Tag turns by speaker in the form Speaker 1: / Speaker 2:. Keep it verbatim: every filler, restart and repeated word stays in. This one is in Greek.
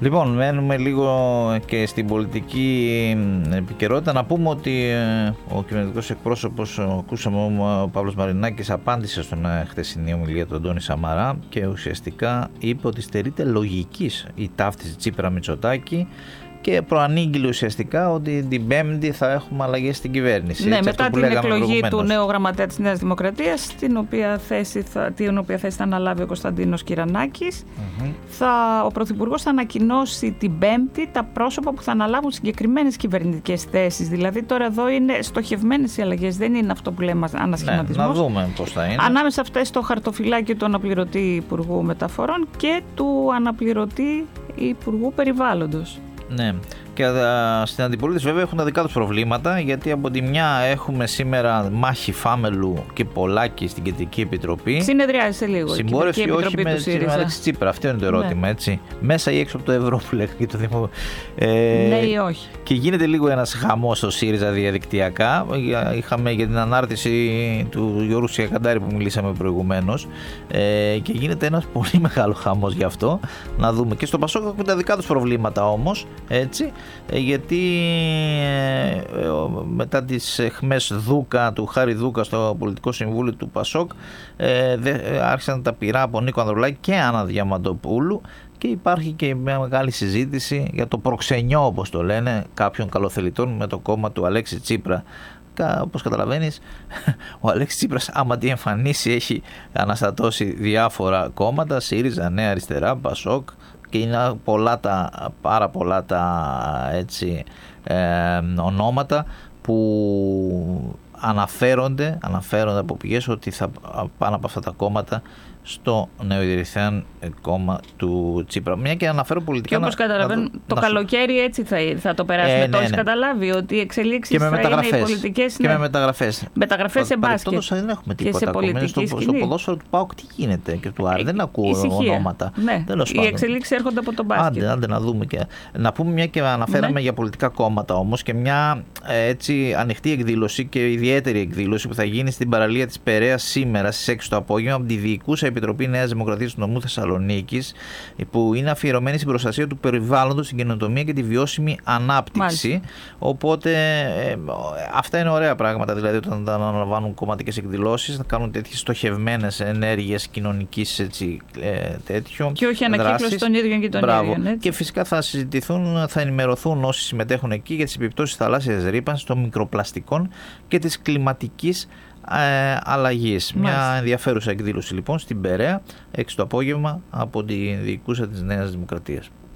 Speaker 1: Λοιπόν, μένουμε λίγο και στην πολιτική επικαιρότητα. Να πούμε ότι ο κυβερνητικός εκπρόσωπος, ακούσαμε, ο Παύλος Μαρινάκης, απάντησε στον χθεσινή ομιλία του Αντώνη Σαμαρά και ουσιαστικά είπε ότι στερείται λογικής η ταύτιση Τσίπρα-Μητσοτάκη και προανήγγειλε ουσιαστικά ότι την Πέμπτη θα έχουμε αλλαγές στην κυβέρνηση.
Speaker 2: Ναι,
Speaker 1: έτσι,
Speaker 2: μετά την εκλογή του νέου γραμματέα της Νέας Δημοκρατίας, την οποία θέση θα, την οποία θέση θα αναλάβει ο Κωνσταντίνος Κυρανάκης, mm-hmm. θα, ο Πρωθυπουργός θα ανακοινώσει την Πέμπτη τα πρόσωπα που θα αναλάβουν συγκεκριμένες κυβερνητικές θέσεις. Δηλαδή τώρα εδώ είναι στοχευμένες οι αλλαγές, δεν είναι αυτό που λέμε ανασχηματισμός.
Speaker 1: Ναι, να δούμε πώς θα είναι.
Speaker 2: Ανάμεσα αυτές το χαρτοφυλάκιο του αναπληρωτή Υπουργού Μεταφορών και του αναπληρωτή Υπουργού Περιβάλλοντος.
Speaker 1: Ναι, και α, στην αντιπολίτευση βέβαια έχουν τα δικά τους προβλήματα, γιατί από τη μια έχουμε σήμερα μάχη Φάμελου και Πολάκη στην Κεντρική Επιτροπή.
Speaker 2: Συνεδριάζει σε λίγο.
Speaker 1: Συμπόρευση όχι με την Αλέξη Τσίπρα, αυτό είναι το ερώτημα, ναι. Έτσι. Μέσα ή έξω από το ευρώ που λέγανε και το Δήμο.
Speaker 2: Ε, ναι ή όχι.
Speaker 1: Και γίνεται λίγο ένας χαμός στο ΣΥΡΙΖΑ διαδικτυακά. Είχαμε για την ανάρτηση του Γιώργου Σιακαντάρη που μιλήσαμε προηγουμένως. Ε, και γίνεται ένας πολύ μεγάλο χαμός γι' αυτό. Να δούμε. Και στο Πασόκ έχουν τα δικά τους προβλήματα όμως. Έτσι. Γιατί ε, μετά τις αιχμές Δούκα, του Χάρη Δούκα στο πολιτικό συμβούλιο του Πασόκ, ε, δε, άρχισαν τα πειρά από Νίκο Ανδρουλάκη και Άννα Διαμαντοπούλου και υπάρχει και μια μεγάλη συζήτηση για το προξενιό, όπως το λένε, κάποιων καλοθελητών με το κόμμα του Αλέξη Τσίπρα. Όπως καταλαβαίνεις, ο Αλέξης Τσίπρας άμα τι εμφανίσει έχει αναστατώσει διάφορα κόμματα, ΣΥΡΙΖΑ, Νέα Αριστερά, Πασόκ, και είναι πολλά τα, πάρα πολλά τα έτσι, ε, ονόματα που αναφέρονται, αναφέρονται από πηγές ότι θα πάνε από αυτά τα κόμματα στο νεοειδρυθέν κόμμα του Τσίπρα. Μια και αναφέρω πολιτικά.
Speaker 2: Και όπως καταλαβαίνω, το να καλοκαίρι έτσι θα, θα το περάσουμε. Ε, ναι, το έχεις ναι. καταλάβει ότι οι εξελίξεις θα είναι οι πολιτικές.
Speaker 1: Και ναι. με μεταγραφές.
Speaker 2: Μεταγραφές σε μπάσκετ.
Speaker 1: Παρεπτόντως δεν έχουμε τίποτα ακόμα. Στο, στο ποδόσφαιρο του ΠΑΟΚ τι γίνεται και του Άρη. Δεν ακούω
Speaker 2: ησυχία.
Speaker 1: Ονόματα.
Speaker 2: Ναι. Οι εξελίξεις έρχονται από τον μπάσκετ.
Speaker 1: Άντε, άντε να δούμε. Και... Να πούμε μια και αναφέραμε ναι. για πολιτικά κόμματα όμως και μια έτσι ανοιχτή εκδήλωση και ιδιαίτερη εκδήλωση που θα γίνει στην παραλία της Περαίας σήμερα στις έξι το απόγευμα από τη Διοικούσα Επιτροπή Νέας Δημοκρατίας του Νομού Θεσσαλονίκης, που είναι αφιερωμένη στην προστασία του περιβάλλοντος, στην καινοτομία και τη βιώσιμη ανάπτυξη. Μάλιστα. Οπότε ε, αυτά είναι ωραία πράγματα, δηλαδή όταν αναλαμβάνουν κομματικές εκδηλώσεις, να κάνουν τέτοιες στοχευμένες ενέργειες κοινωνικής έτσι, ε, τέτοιο.
Speaker 2: Και όχι ανακύκλωση των ίδιων και των Μπράβο. ίδιων. Έτσι.
Speaker 1: Και φυσικά θα συζητηθούν, θα ενημερωθούν όσοι συμμετέχουν εκεί για τις επιπτώσεις θαλάσσιας ρύπανσης, των μικροπλαστικών και της κλιματικής Ε, αλλαγής. Μια ενδιαφέρουσα εκδήλωση λοιπόν στην Περαία έξι το απόγευμα από τη Διοικούσα της Νέας Δημοκρατίας.